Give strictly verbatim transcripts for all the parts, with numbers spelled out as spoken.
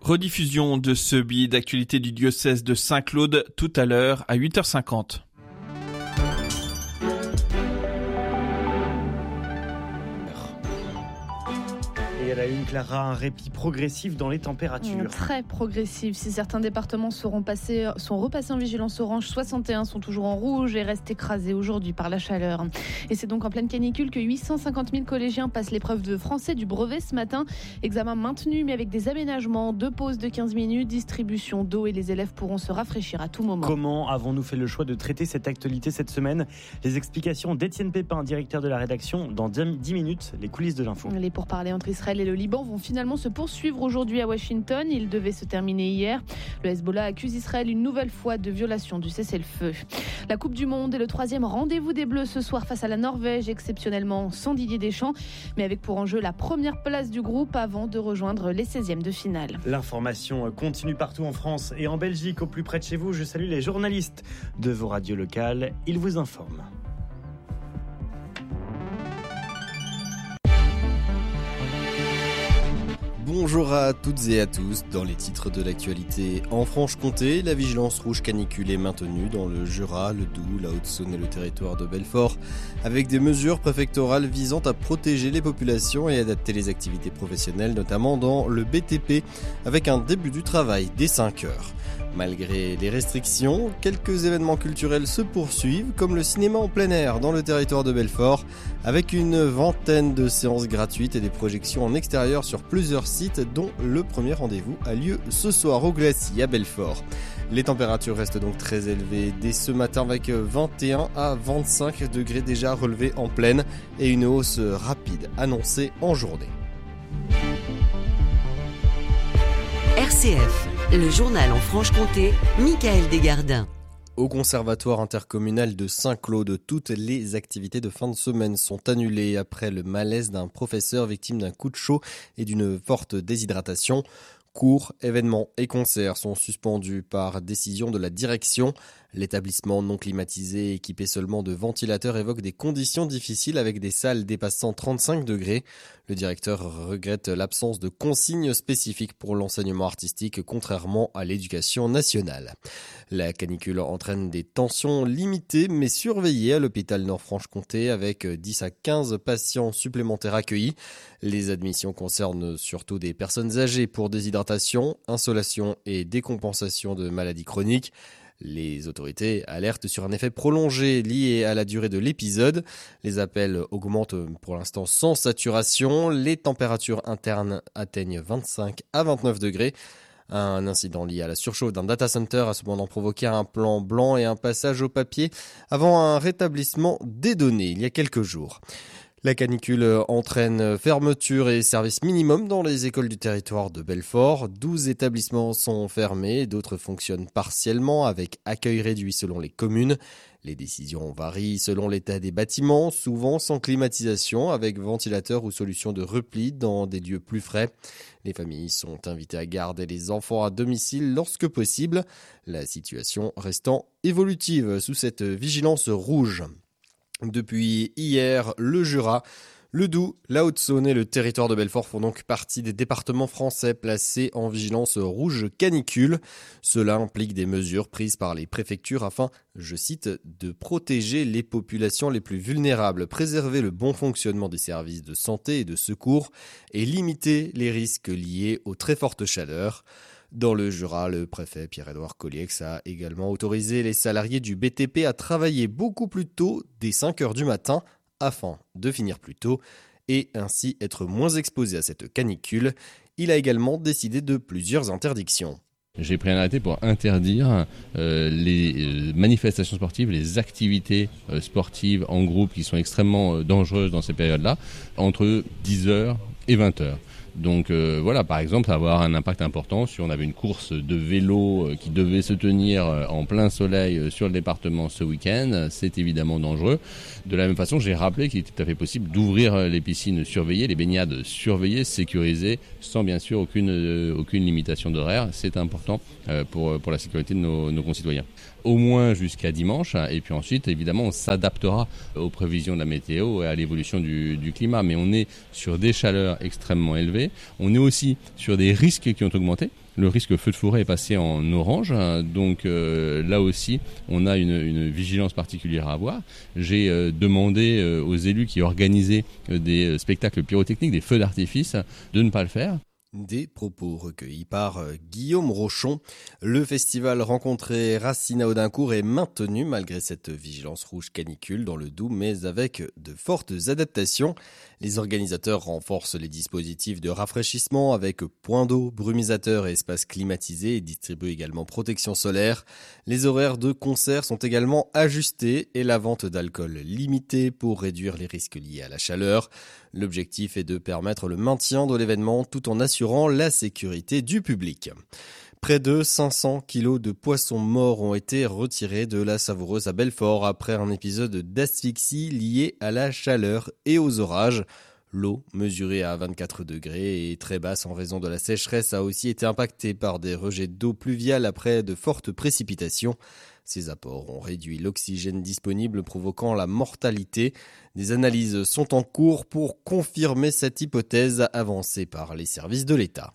Rediffusion de ce billet d'actualité du diocèse de Saint-Claude tout à l'heure à huit heures cinquante. Et à la une, Clara, un répit progressif dans les températures. Très progressif. Si certains départements seront passés, sont repassés en vigilance orange, soixante et un sont toujours en rouge et restent écrasés aujourd'hui par la chaleur. Et c'est donc en pleine canicule que huit cent cinquante mille collégiens passent l'épreuve de français du brevet ce matin. Examen maintenu mais avec des aménagements, deux pauses de quinze minutes, distribution d'eau et les élèves pourront se rafraîchir à tout moment. Comment avons-nous fait le choix de traiter cette actualité cette semaine ? Les explications d'Étienne Pépin, directeur de la rédaction, dans dix minutes, les coulisses de l'info. Les pourparlers entre Israël et le Liban vont finalement se poursuivre aujourd'hui à Washington. Ils devaient se terminer hier. Le Hezbollah accuse Israël une nouvelle fois de violation du cessez-le-feu. La Coupe du Monde est le troisième rendez-vous des Bleus ce soir face à la Norvège, exceptionnellement sans Didier Deschamps, mais avec pour enjeu la première place du groupe avant de rejoindre les seizièmes de finale. L'information continue partout en France et en Belgique, au plus près de chez vous. Je salue les journalistes de vos radios locales. Ils vous informent. Bonjour à toutes et à tous. Dans les titres de l'actualité, en Franche-Comté, la vigilance rouge canicule est maintenue dans le Jura, le Doubs, la Haute-Saône et le territoire de Belfort, avec des mesures préfectorales visant à protéger les populations et adapter les activités professionnelles, notamment dans le B T P, avec un début du travail dès cinq heures. Malgré les restrictions, quelques événements culturels se poursuivent, comme le cinéma en plein air dans le territoire de Belfort, avec une vingtaine de séances gratuites et des projections en extérieur sur plusieurs sites, dont le premier rendez-vous a lieu ce soir au Glacis à Belfort. Les températures restent donc très élevées dès ce matin, avec vingt et un à vingt-cinq degrés déjà relevés en plaine et une hausse rapide annoncée en journée. R C F, le journal en Franche-Comté, Michael Desgardins. Au conservatoire intercommunal de Saint-Claude, toutes les activités de fin de semaine sont annulées après le malaise d'un professeur victime d'un coup de chaud et d'une forte déshydratation. Cours, événements et concerts sont suspendus par décision de la direction. L'établissement non climatisé, équipé seulement de ventilateurs, évoque des conditions difficiles avec des salles dépassant trente-cinq degrés. Le directeur regrette l'absence de consignes spécifiques pour l'enseignement artistique, contrairement à l'éducation nationale. La canicule entraîne des tensions limitées mais surveillées à l'hôpital Nord-Franche-Comté, avec dix à quinze patients supplémentaires accueillis. Les admissions concernent surtout des personnes âgées pour déshydratation, insolation et décompensation de maladies chroniques. Les autorités alertent sur un effet prolongé lié à la durée de l'épisode. Les appels augmentent pour l'instant sans saturation. Les températures internes atteignent vingt-cinq à vingt-neuf degrés. Un incident lié à la surchauffe d'un data center a cependant provoqué un plan blanc et un passage au papier avant un rétablissement des données il y a quelques jours. La canicule entraîne fermeture et service minimum dans les écoles du territoire de Belfort. douze établissements sont fermés, d'autres fonctionnent partiellement avec accueil réduit selon les communes. Les décisions varient selon l'état des bâtiments, souvent sans climatisation, avec ventilateur ou solution de repli dans des lieux plus frais. Les familles sont invitées à garder les enfants à domicile lorsque possible, la situation restant évolutive sous cette vigilance rouge. Depuis hier, le Jura, le Doubs, la Haute-Saône et le territoire de Belfort font donc partie des départements français placés en vigilance rouge canicule. Cela implique des mesures prises par les préfectures afin, je cite, de protéger les populations les plus vulnérables, préserver le bon fonctionnement des services de santé et de secours et limiter les risques liés aux très fortes chaleurs. Dans le Jura, le préfet Pierre-Édouard Coliex a également autorisé les salariés du B T P à travailler beaucoup plus tôt, dès cinq heures du matin, afin de finir plus tôt et ainsi être moins exposés à cette canicule. Il a également décidé de plusieurs interdictions. J'ai pris un arrêté pour interdire euh, les manifestations sportives, les activités euh, sportives en groupe qui sont extrêmement euh, dangereuses dans ces périodes-là, entre dix heures et vingt heures. Donc euh, voilà, par exemple, ça va avoir un impact important si on avait une course de vélo euh, qui devait se tenir euh, en plein soleil euh, sur le département ce week-end, c'est évidemment dangereux. De la même façon, j'ai rappelé qu'il était tout à fait possible d'ouvrir euh, les piscines surveillées, les baignades surveillées, sécurisées, sans bien sûr aucune, euh, aucune limitation d'horaire. C'est important euh, pour, pour la sécurité de nos, nos concitoyens. Au moins jusqu'à dimanche, et puis ensuite, évidemment, on s'adaptera aux prévisions de la météo et à l'évolution du, du climat. Mais on est sur des chaleurs extrêmement élevées. On est aussi sur des risques qui ont augmenté. Le risque feu de forêt est passé en orange, donc euh, là aussi, on a une, une vigilance particulière à avoir. J'ai euh, demandé euh, aux élus qui organisaient euh, des spectacles pyrotechniques, des feux d'artifice, de ne pas le faire. Des propos recueillis par Guillaume Rochon. Le festival rencontré Racine à Audincourt est maintenu malgré cette vigilance rouge canicule dans le Doubs, mais avec de fortes adaptations. Les organisateurs renforcent les dispositifs de rafraîchissement avec points d'eau, brumisateurs et espaces climatisés et distribuent également protection solaire. Les horaires de concert sont également ajustés et la vente d'alcool limitée pour réduire les risques liés à la chaleur. L'objectif est de permettre le maintien de l'événement tout en assurant la sécurité du public. Près de cinq cents kilos de poissons morts ont été retirés de la Savoureuse à Belfort après un épisode d'asphyxie lié à la chaleur et aux orages. L'eau, mesurée à vingt-quatre degrés et très basse en raison de la sécheresse, a aussi été impactée par des rejets d'eau pluviale après de fortes précipitations. Ces apports ont réduit l'oxygène disponible, provoquant la mortalité. Des analyses sont en cours pour confirmer cette hypothèse avancée par les services de l'État.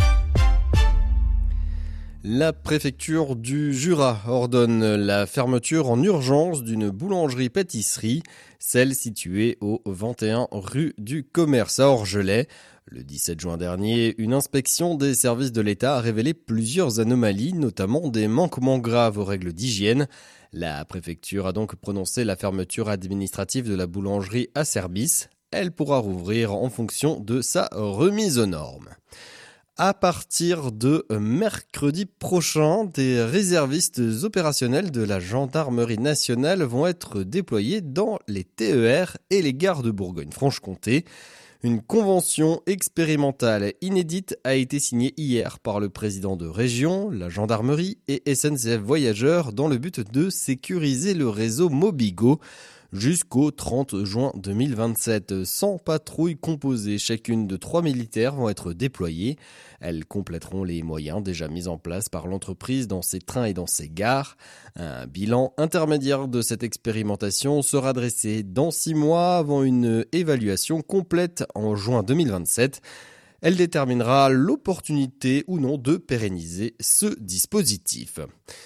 La préfecture du Jura ordonne la fermeture en urgence d'une boulangerie-pâtisserie, celle située au vingt et un rue du Commerce à Orgelet. Le dix-sept juin dernier, une inspection des services de l'État a révélé plusieurs anomalies, notamment des manquements graves aux règles d'hygiène. La préfecture a donc prononcé la fermeture administrative de la boulangerie à Serbis. Elle pourra rouvrir en fonction de sa remise aux normes. À partir de mercredi prochain, des réservistes opérationnels de la gendarmerie nationale vont être déployés dans les T E R et les gares de Bourgogne-Franche-Comté. Une convention expérimentale inédite a été signée hier par le président de région, la gendarmerie et S N C F Voyageurs dans le but de sécuriser le réseau Mobigo. Jusqu'au trente juin deux mille vingt-sept, cent patrouilles composées chacune de trois militaires vont être déployées. Elles compléteront les moyens déjà mis en place par l'entreprise dans ses trains et dans ses gares. Un bilan intermédiaire de cette expérimentation sera dressé dans six mois avant une évaluation complète en juin deux mille vingt-sept. Elle déterminera l'opportunité ou non de pérenniser ce dispositif.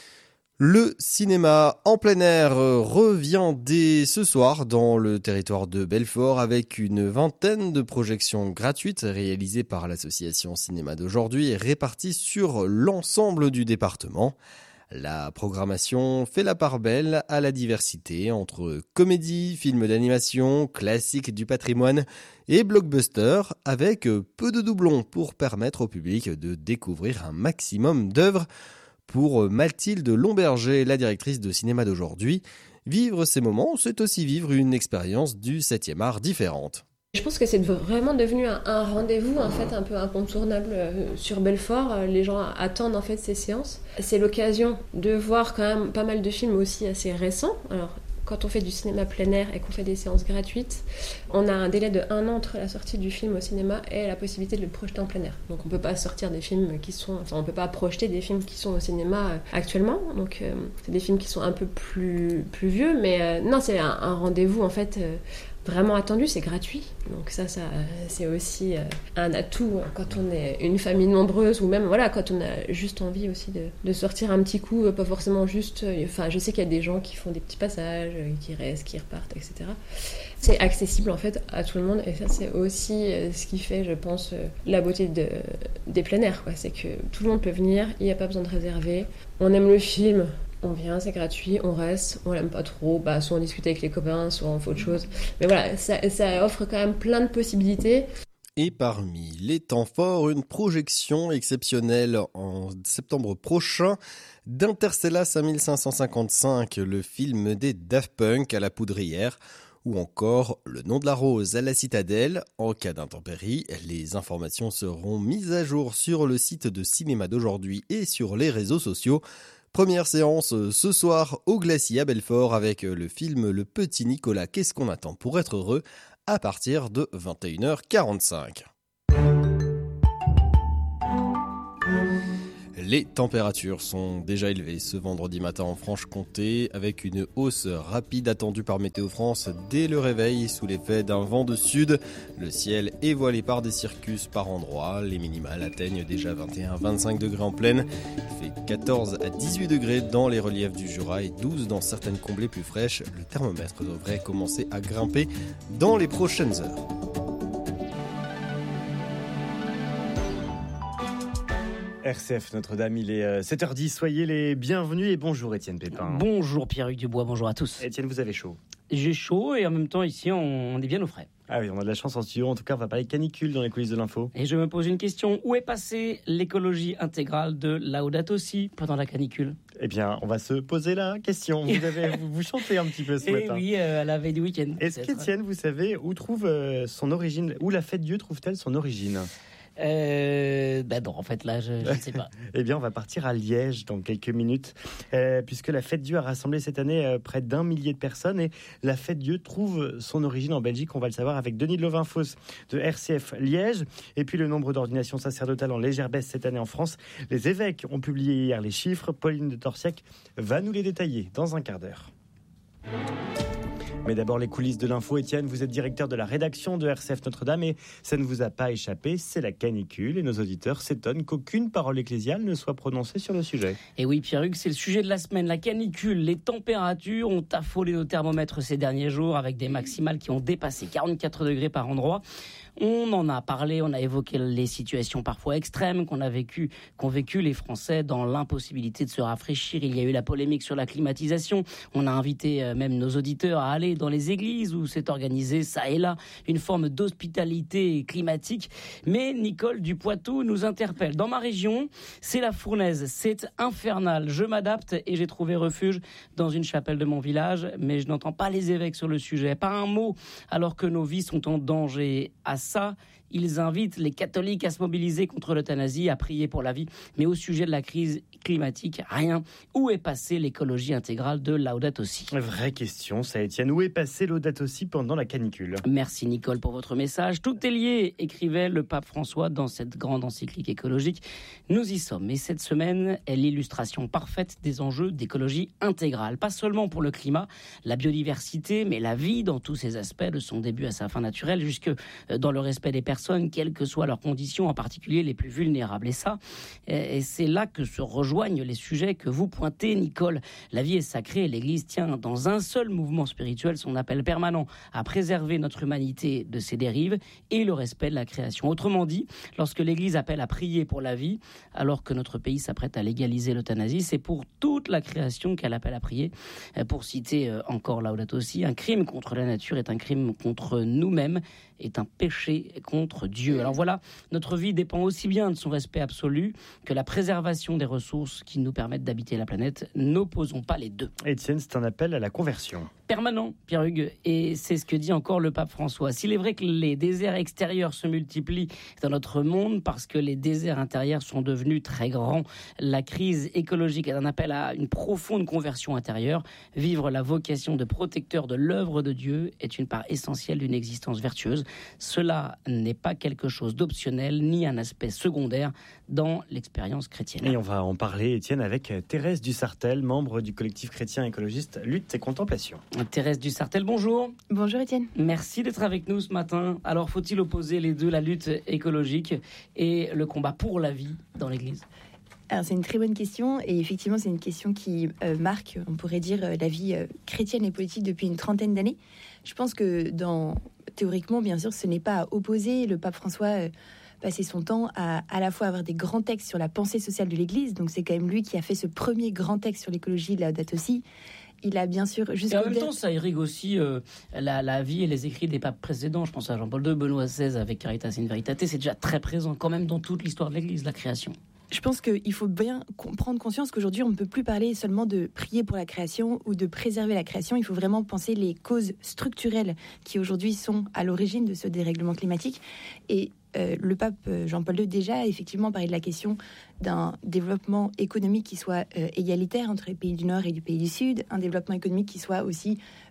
Le cinéma en plein air revient dès ce soir dans le territoire de Belfort avec une vingtaine de projections gratuites réalisées par l'association Cinéma d'aujourd'hui et réparties sur l'ensemble du département. La programmation fait la part belle à la diversité entre comédie, films d'animation, classiques du patrimoine et blockbusters avec peu de doublons pour permettre au public de découvrir un maximum d'œuvres. Pour Mathilde Lomberger, la directrice de Cinéma d'aujourd'hui, vivre ces moments, c'est aussi vivre une expérience du septième art différente. Je pense que c'est vraiment devenu un, un rendez-vous en fait un peu incontournable euh, sur Belfort. Les gens attendent en fait ces séances. C'est l'occasion de voir quand même pas mal de films aussi assez récents. Alors, quand on fait du cinéma plein air et qu'on fait des séances gratuites, on a un délai de un an entre la sortie du film au cinéma et la possibilité de le projeter en plein air. Donc on peut pas sortir des films qui sont, enfin on peut pas projeter des films qui sont au cinéma actuellement. Donc euh, c'est des films qui sont un peu plus plus vieux, mais euh, non c'est un, un rendez-vous en fait. Euh, vraiment attendu, c'est gratuit. Donc ça, ça c'est aussi un atout quand on est une famille nombreuse ou même voilà, quand on a juste envie aussi de, de sortir un petit coup, pas forcément juste... Enfin, je sais qu'il y a des gens qui font des petits passages, qui restent, qui repartent, et cetera. C'est accessible en fait à tout le monde et ça, c'est aussi ce qui fait, je pense, la beauté de, des plein air, quoi. C'est que tout le monde peut venir, il n'y a pas besoin de réserver. On aime le film, on vient, c'est gratuit, on reste, on l'aime pas trop, bah, soit on discute avec les copains, soit on fait autre chose. Mais voilà, ça, ça offre quand même plein de possibilités. Et parmi les temps forts, une projection exceptionnelle en septembre prochain d'Interstellar cinq cinq cent cinquante-cinq, le film des Daft Punk à la Poudrière, ou encore Le nom de la rose à la Citadelle. En cas d'intempérie, les informations seront mises à jour sur le site de Cinéma d'aujourd'hui et sur les réseaux sociaux. Première séance ce soir au Glacis à Belfort avec le film Le Petit Nicolas, qu'est-ce qu'on attend pour être heureux à partir de vingt et une heures quarante-cinq. Les températures sont déjà élevées ce vendredi matin en Franche-Comté, avec une hausse rapide attendue par Météo France dès le réveil sous l'effet d'un vent de sud. Le ciel est voilé par des circus par endroits. Les minimales atteignent déjà vingt et un à vingt-cinq degrés en plaine. Il fait quatorze à dix-huit degrés dans les reliefs du Jura et douze dans certaines comblées plus fraîches. Le thermomètre devrait commencer à grimper dans les prochaines heures. R C F Notre-Dame, il est sept heures dix, soyez les bienvenus et bonjour Étienne Pépin. Bonjour Pierre-Hugues Dubois, bonjour à tous. Étienne, vous avez chaud? J'ai chaud et en même temps ici on est bien au frais. Ah oui, on a de la chance en studio, en tout cas on va parler canicule dans les coulisses de l'info. Et je me pose une question, où est passée l'écologie intégrale de Laudato Si pendant la canicule? Eh bien, on va se poser la question. Vous, avez, vous, vous chantez un petit peu ce et matin. Oui, euh, à la veille du week-end. Est-ce qu'Étienne, vous savez, où trouve euh, son origine, où la fête Dieu trouve-t-elle son origine? Euh, ben non, en fait, là, je ne sais pas. Eh bien, on va partir à Liège dans quelques minutes, euh, puisque la Fête Dieu a rassemblé cette année euh, près d'un millier de personnes. Et la Fête Dieu trouve son origine en Belgique. On va le savoir avec Denis de Lovinfoss de R C F Liège. Et puis, le nombre d'ordinations sacerdotales en légère baisse cette année en France. Les évêques ont publié hier les chiffres. Pauline de Torsiac va nous les détailler dans un quart d'heure. Mais d'abord, les coulisses de l'info. Étienne, vous êtes directeur de la rédaction de R C F Notre-Dame et ça ne vous a pas échappé, c'est la canicule et nos auditeurs s'étonnent qu'aucune parole ecclésiale ne soit prononcée sur le sujet. Et oui, Pierre-Hugues, c'est le sujet de la semaine. La canicule, les températures ont affolé nos thermomètres ces derniers jours avec des maximales qui ont dépassé quarante-quatre degrés par endroit. On en a parlé, on a évoqué les situations parfois extrêmes qu'on a vécu, qu'ont vécu les Français dans l'impossibilité de se rafraîchir. Il y a eu la polémique sur la climatisation. On a invité même nos auditeurs à aller dans les églises où s'est organisée, ça et là, une forme d'hospitalité climatique. Mais Nicole du Poitou nous interpelle. Dans ma région, c'est la fournaise, c'est infernal. Je m'adapte et j'ai trouvé refuge dans une chapelle de mon village, mais je n'entends pas les évêques sur le sujet. Pas un mot, alors que nos vies sont en danger. À ça, ils invitent les catholiques à se mobiliser contre l'euthanasie, à prier pour la vie. Mais au sujet de la crise climatique, rien. Où est passée l'écologie intégrale de Laudato Si? Vraie question, ça, Étienne. Où est passée Laudato Si pendant la canicule? Merci Nicole pour votre message. Tout est lié, écrivait le pape François dans cette grande encyclique écologique. Nous y sommes. Et cette semaine est l'illustration parfaite des enjeux d'écologie intégrale. Pas seulement pour le climat, la biodiversité, mais la vie dans tous ses aspects, de son début à sa fin naturelle, jusque dans le respect des personnes, quelles que soient leurs conditions, en particulier les plus vulnérables. Et ça, et c'est là que se rejoignent les sujets que vous pointez, Nicole. La vie est sacrée et l'Église tient dans un seul mouvement spirituel son appel permanent à préserver notre humanité de ses dérives et le respect de la création. Autrement dit, lorsque l'Église appelle à prier pour la vie, alors que notre pays s'apprête à légaliser l'euthanasie, c'est pour toute la création qu'elle appelle à prier. Pour citer encore Laudato Si, un crime contre la nature est un crime contre nous-mêmes, est un péché contre Dieu. Alors voilà, notre vie dépend aussi bien de son respect absolu que la préservation des ressources qui nous permettent d'habiter la planète. N'opposons pas les deux. Étienne, c'est un appel à la conversion. Permanent, Pierre-Hugues, et c'est ce que dit encore le pape François. S'il est vrai que les déserts extérieurs se multiplient dans notre monde parce que les déserts intérieurs sont devenus très grands, la crise écologique est un appel à une profonde conversion intérieure. Vivre la vocation de protecteur de l'œuvre de Dieu est une part essentielle d'une existence vertueuse. Cela n'est pas quelque chose d'optionnel ni un aspect secondaire dans l'expérience chrétienne. Et on va en parler, Étienne, avec Thérèse Dussartel, membre du collectif chrétien écologiste Lutte et Contemplation. Thérèse Dussartel, bonjour. Bonjour Étienne. Merci d'être avec nous ce matin. Alors, faut-il opposer les deux, la lutte écologique et le combat pour la vie dans l'Église ? Alors, c'est une très bonne question et effectivement c'est une question qui euh, marque, on pourrait dire, euh, la vie euh, chrétienne et politique depuis une trentaine d'années. Je pense que dans, théoriquement, bien sûr, ce n'est pas à opposer. Le pape François euh, passait son temps à à la fois avoir des grands textes sur la pensée sociale de l'Église, donc c'est quand même lui qui a fait ce premier grand texte sur l'écologie de Laudato Si. Il a bien sûr... Et en même temps, ça irrigue aussi euh, la, la vie et les écrits des papes précédents. Je pense à Jean-Paul deux, Benoît seize avec Caritas in Veritate. C'est déjà très présent quand même dans toute l'histoire de l'Église, la création. Je pense qu'il faut bien prendre conscience qu'aujourd'hui, on ne peut plus parler seulement de prier pour la création ou de préserver la création. Il faut vraiment penser les causes structurelles qui aujourd'hui sont à l'origine de ce dérèglement climatique. Et euh, le pape Jean-Paul deux déjà a effectivement parlé de la question d'un développement économique qui soit euh, égalitaire entre les pays du Nord et du pays du Sud, un développement économique qui soit aussi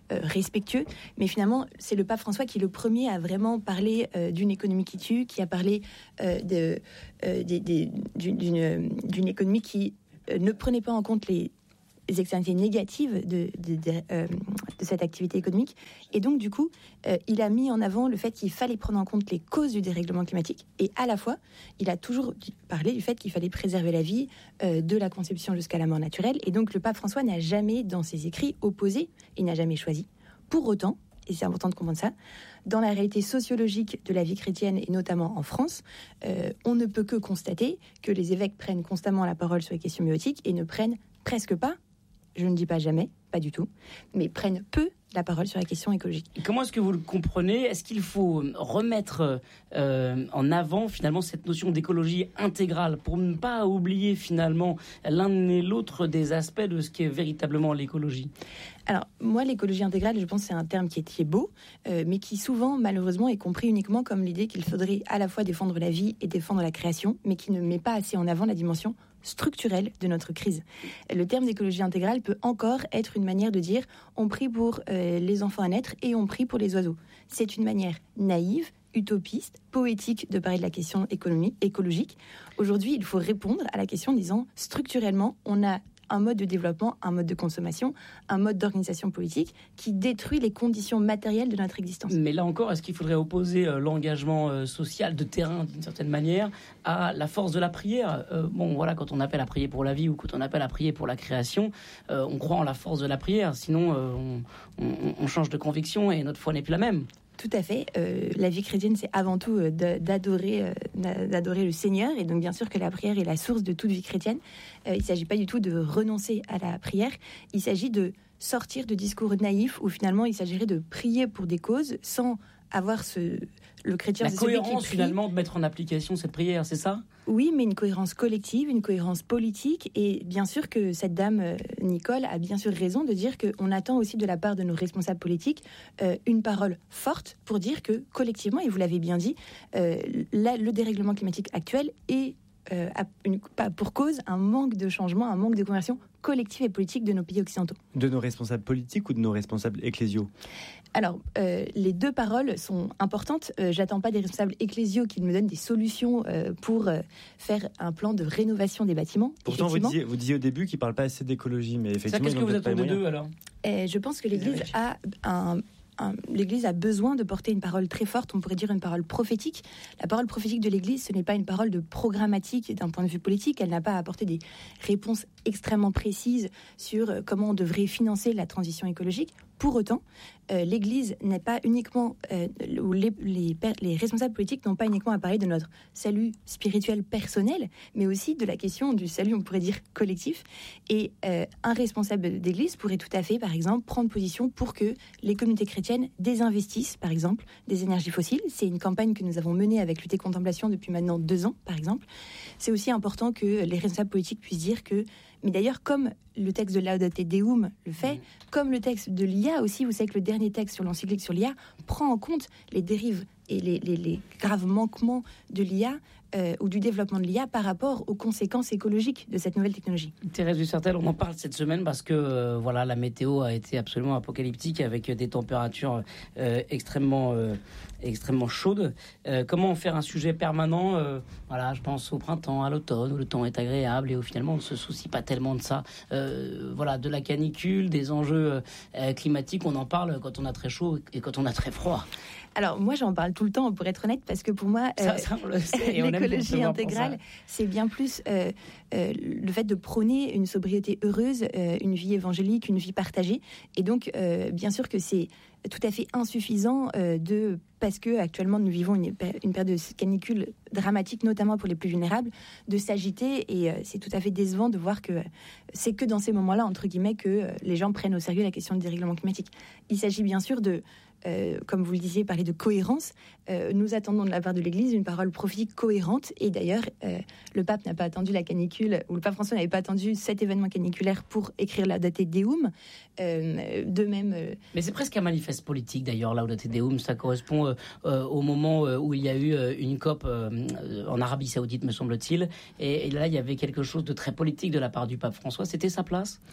euh, respectueux. Mais finalement, c'est le pape François qui est le premier à vraiment parler euh, d'une économie qui tue, qui a parlé euh, de, euh, des, des, d'une, d'une, d'une économie qui euh, ne prenait pas en compte les les externalités négatives de, de, de, euh, de cette activité économique. Et donc, du coup, euh, il a mis en avant le fait qu'il fallait prendre en compte les causes du dérèglement climatique. Et à la fois, il a toujours parlé du fait qu'il fallait préserver la vie, euh, de la conception jusqu'à la mort naturelle. Et donc, le pape François n'a jamais, dans ses écrits, opposé, il n'a jamais choisi. Pour autant, et c'est important de comprendre ça, dans la réalité sociologique de la vie chrétienne, et notamment en France, euh, on ne peut que constater que les évêques prennent constamment la parole sur les questions bioéthiques et ne prennent presque pas, je ne dis pas jamais, pas du tout, mais prennent peu la parole sur la question écologique. Et comment est-ce que vous le comprenez ? Est-ce qu'il faut remettre euh, en avant finalement cette notion d'écologie intégrale pour ne pas oublier finalement l'un et l'autre des aspects de ce qu'est véritablement l'écologie ? Alors, moi, l'écologie intégrale, je pense que c'est un terme qui est, qui est beau, euh, mais qui souvent, malheureusement, est compris uniquement comme l'idée qu'il faudrait à la fois défendre la vie et défendre la création, mais qui ne met pas assez en avant la dimension structurelle de notre crise. Le terme d'écologie intégrale peut encore être une manière de dire on prie pour euh, les enfants à naître et on prie pour les oiseaux. C'est une manière naïve, utopiste, poétique de parler de la question économie, écologique. Aujourd'hui, il faut répondre à la question en disant structurellement, on a un mode de développement, un mode de consommation, un mode d'organisation politique qui détruit les conditions matérielles de notre existence. Mais là encore, est-ce qu'il faudrait opposer euh, l'engagement euh, social de terrain, d'une certaine manière, à la force de la prière ? euh, Bon, voilà, quand on appelle à prier pour la vie ou quand on appelle à prier pour la création, euh, on croit en la force de la prière, sinon euh, on, on, on change de conviction et notre foi n'est plus la même. Tout à fait. Euh, la vie chrétienne, c'est avant tout euh, d'adorer, euh, d'adorer le Seigneur. Et donc, bien sûr que la prière est la source de toute vie chrétienne. Euh, il ne s'agit pas du tout de renoncer à la prière. Il s'agit de sortir de discours naïfs où finalement, il s'agirait de prier pour des causes sans avoir ce... Le chrétien, la c'est celui qui cohérence prie. Finalement de mettre en application cette prière, c'est ça ? Oui, mais une cohérence collective, une cohérence politique. Et bien sûr que cette dame, euh, Nicole, a bien sûr raison de dire qu'on attend aussi de la part de nos responsables politiques euh, une parole forte pour dire que collectivement, et vous l'avez bien dit, euh, la, le dérèglement climatique actuel est euh, une, pas pour cause un manque de changement, un manque de conversion collective et politique de nos pays occidentaux. De nos responsables politiques ou de nos responsables ecclésiaux ? Alors, euh, les deux paroles sont importantes. Euh, j'attends pas des responsables ecclésiaux qui me donnent des solutions euh, pour euh, faire un plan de rénovation des bâtiments. Pourtant, vous disiez, vous disiez au début qu'ils ne parlent pas assez d'écologie, mais effectivement... Ça, qu'est-ce que vous attendez d'eux, alors ? Et je pense que l'Église a un... L'Église a besoin de porter une parole très forte, on pourrait dire une parole prophétique. La parole prophétique de l'Église, ce n'est pas une parole de programmatique d'un point de vue politique. Elle n'a pas à apporter des réponses extrêmement précises sur comment on devrait financer la transition écologique. Pour autant, euh, l'Église n'est pas uniquement, euh, ou les, les, les responsables politiques n'ont pas uniquement à parler de notre salut spirituel personnel, mais aussi de la question du salut, on pourrait dire, collectif. Et euh, un responsable d'Église pourrait tout à fait, par exemple, prendre position pour que les communautés chrétiennes désinvestissent, par exemple, des énergies fossiles. C'est une campagne que nous avons menée avec Lutte et Contemplation depuis maintenant deux ans, par exemple. C'est aussi important que les responsables politiques puissent dire que, mais d'ailleurs, comme le texte de Laudate Deum le fait, mmh. comme le texte de l'I A aussi, vous savez que le dernier texte sur l'encyclique sur l'I A prend en compte les dérives et les, les, les graves manquements de l'I A euh, ou du développement de l'I A par rapport aux conséquences écologiques de cette nouvelle technologie. Thérèse Ducertel, on en parle cette semaine parce que euh, voilà, la météo a été absolument apocalyptique avec des températures euh, extrêmement, euh, extrêmement chaudes. Euh, comment en faire un sujet permanent euh, Voilà, je pense au printemps, à l'automne, où le temps est agréable et où finalement on ne se soucie pas tellement de ça. Euh, voilà, de la canicule, des enjeux euh, climatiques, on en parle quand on a très chaud et quand on a très froid. Alors moi j'en parle tout le temps pour être honnête parce que pour moi ça, ça, euh, l'écologie intégrale c'est bien plus euh, euh, le fait de prôner une sobriété heureuse, euh, une vie évangélique, une vie partagée et donc euh, bien sûr que c'est tout à fait insuffisant euh, de parce que actuellement nous vivons une, une période de canicule dramatique notamment pour les plus vulnérables de s'agiter et euh, c'est tout à fait décevant de voir que c'est que dans ces moments-là entre guillemets que euh, les gens prennent au sérieux la question du dérèglement climatique. Il s'agit bien sûr de Euh, comme vous le disiez, parler de cohérence. Euh, nous attendons de la part de l'Église une parole prophétique cohérente. Et d'ailleurs, euh, le pape n'a pas attendu la canicule, ou le pape François n'avait pas attendu cet événement caniculaire pour écrire Laudate Deum. Euh, de même... Euh... Mais c'est presque un manifeste politique, d'ailleurs, Laudate Deum. Ça correspond euh, euh, au moment euh, où il y a eu euh, une COP euh, en Arabie Saoudite, me semble-t-il. Et, et là, il y avait quelque chose de très politique de la part du pape François. C'était sa place ?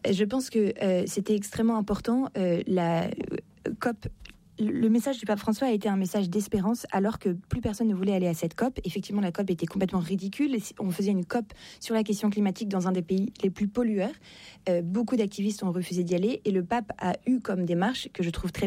Je pense que euh, c'était extrêmement important. Euh, la euh, COP, le message du pape François a été un message d'espérance, alors que plus personne ne voulait aller à cette COP. Effectivement, la COP était complètement ridicule. On faisait une COP sur la question climatique dans un des pays les plus pollueurs. Euh, beaucoup d'activistes ont refusé d'y aller, et le pape a eu comme démarche, que je trouve très